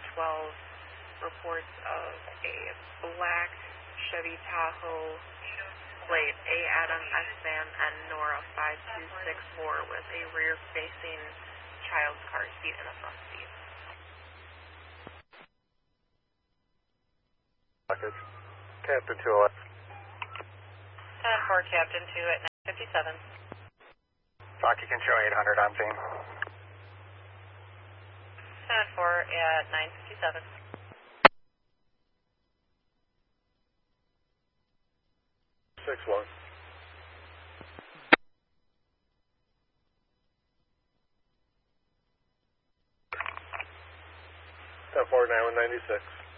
reports of a black Chevy Tahoe plate A Adam SM and Nora 5264 with a rear-facing child's car seat in the front seat. Captain 208. 10-4, Captain 2 at 957. Occupant show 800 on scene. 10-4 at 957. 6-1. 10-4, 9196.